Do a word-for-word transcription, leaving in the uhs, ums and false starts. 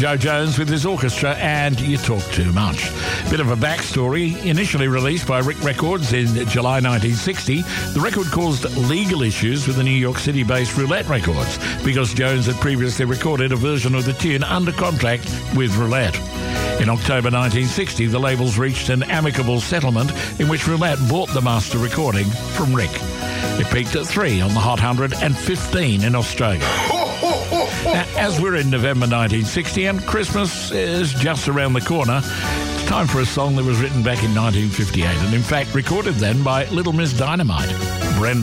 Joe Jones with his orchestra and You Talk Too Much. Bit of a backstory. Initially released by Rick Records in July nineteen sixty, the record caused legal issues with the New York City-based Roulette Records because Jones had previously recorded a version of the tune under contract with Roulette. In October nineteen sixty, the labels reached an amicable settlement in which Roulette bought the master recording from Rick. It peaked at three on the Hot one hundred and fifteen in Australia. Now, as we're in November nineteen sixty and Christmas is just around the corner, it's time for a song that was written back in nineteen fifty-eight and in fact recorded then by Little Miss Dynamite, Brenda